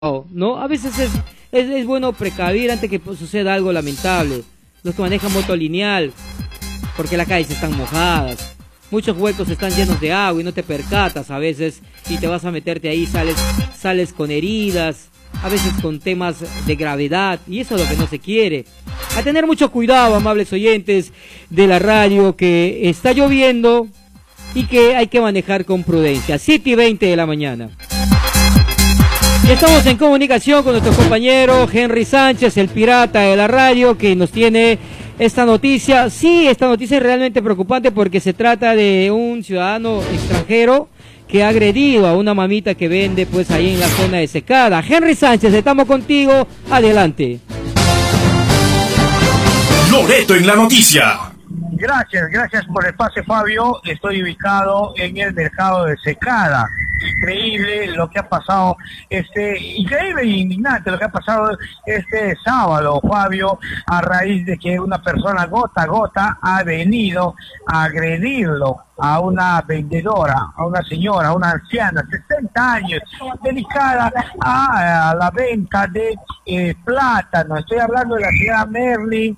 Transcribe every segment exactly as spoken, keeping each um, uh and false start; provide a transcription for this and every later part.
¿no? A veces es, es, es bueno precaver antes que pues, suceda algo lamentable. Los que manejan moto lineal, porque las calles están mojadas, muchos huecos están llenos de agua y no te percatas a veces, y te vas a meterte ahí, sales, sales con heridas, a veces con temas de gravedad, y eso es lo que no se quiere. A tener mucho cuidado, amables oyentes de la radio, que está lloviendo y que hay que manejar con prudencia. siete y veinte de la mañana. Y estamos en comunicación con nuestro compañero Henry Sánchez, el pirata de la radio, que nos tiene esta noticia. Sí, esta noticia es realmente preocupante porque se trata de un ciudadano extranjero que ha agredido a una mamita que vende pues ahí en la zona de Secada. Henry Sánchez, estamos contigo, adelante. Loreto en la noticia. Gracias, gracias por el pase, Fabio. Estoy ubicado en el mercado de Secada. Increíble lo que ha pasado, este, increíble e indignante lo que ha pasado este sábado, Fabio, a raíz de que una persona gota a gota ha venido a agredirlo a una vendedora, a una señora, a una anciana, sesenta años, dedicada a, a la venta de eh, plátano. Estoy hablando de la señora Merly.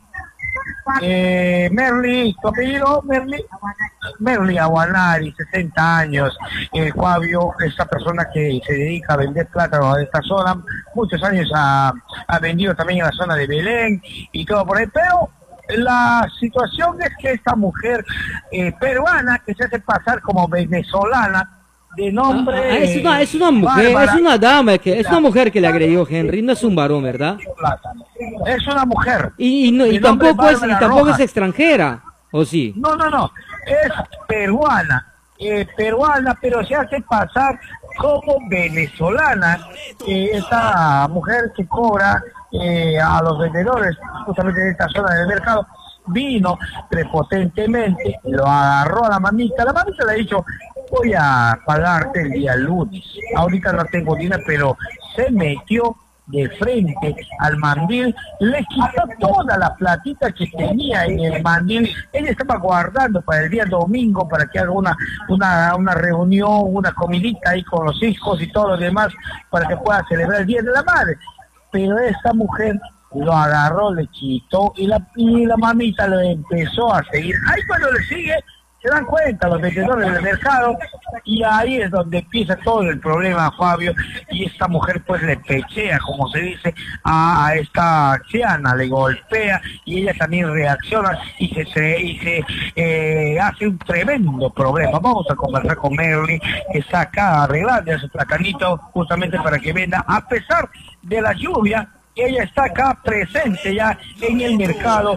Eh, Merly, ¿tu apellido? Merly, Merly Aguanari, sesenta años, eh, Fabio, esta persona que se dedica a vender plátano de esta zona, muchos años ha, ha vendido también en la zona de Belén y todo por ahí, pero la situación es que esta mujer eh, peruana, que se hace pasar como venezolana, de nombre... Ah, es, una, es una mujer, Bárbara, es una dama, que es una mujer que le agredió Henry, no es un varón, ¿verdad? Es una mujer. Y, y, no, y tampoco, es, y tampoco es extranjera, ¿o sí? No, no, no, es peruana, eh, peruana, pero se hace pasar como venezolana. Eh, esta mujer que cobra eh, a los vendedores, justamente en esta zona del mercado, vino prepotentemente, lo agarró a la mamita, la mamita le ha dicho, voy a pagarte el día lunes, ahorita no tengo dinero, pero se metió de frente al mandil, le quitó toda la platita que tenía en el mandil. Ella estaba guardando para el día domingo, para que haga una, una, una reunión, una comidita ahí con los hijos y todo lo demás, para que pueda celebrar el Día de la Madre. Pero esta mujer lo agarró, le quitó, y la, y la mamita lo empezó a seguir. Ahí cuando le sigue, se dan cuenta los vendedores del mercado, y ahí es donde empieza todo el problema, Fabio, y esta mujer pues le pechea, como se dice, a, a esta anciana, le golpea, y ella también reacciona, y se, se, y se eh, hace un tremendo problema. Vamos a conversar con Merly, que está acá arreglando su platanito, justamente para que venda, a pesar de la lluvia. Ella está acá presente ya en el mercado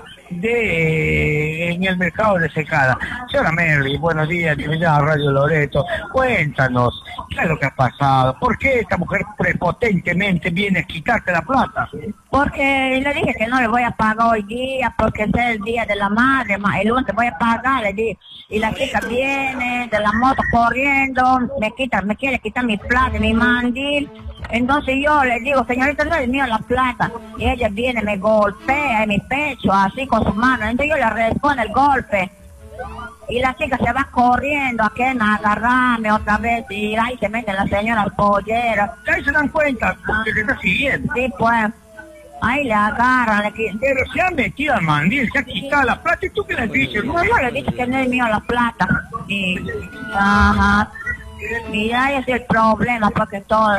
de eh, en el mercado de Secada. Señora Merly, buenos días, bienvenida a Radio Loreto. Cuéntanos, ¿qué es lo que ha pasado? ¿Por qué esta mujer prepotentemente viene a quitarte la plata? Porque le dije que no le voy a pagar hoy día, porque es el día de la madre, el lunes voy a pagar, le dije. Y la chica viene de la moto corriendo, me quita, me quiere quitar mi plata, mi mandil. Entonces yo le digo, señorita, no es mío la plata. Y ella viene, me golpea en mi pecho, así con su mano. Entonces yo le respondo el golpe. Y la chica se va corriendo a que agarrarme otra vez. Y ahí se mete la señora al pollero. Ahí se dan cuenta porque te está siguiendo. Sí, pues. Ahí le agarran, le quitan. Pero se ha metido al mandil, se ha quitado la plata. ¿Y tú qué le dices? No, yo le dije que no es mío la plata. Y, ajá. Y ahí es el problema, porque todo...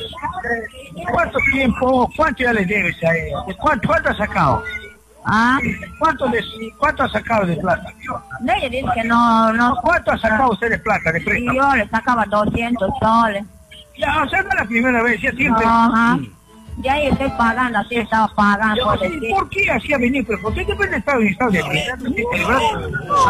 ¿Cuánto tiempo, cuánto ya le debes a ella? ¿Cuánto, cuánto ha sacado? ¿Ah? ¿Cuánto, de, ¿Cuánto ha sacado de plata? No, ella dice que no... no ¿Cuánto ha sacado usted de plata, de préstamo? Y yo le sacaba doscientos soles. Ya, o sea, no es la primera vez, ya siempre... Ajá. Y ahí estoy pagando, así estaba pagando. ¿Por qué hacía venir prepotente? Después de estar en estado de...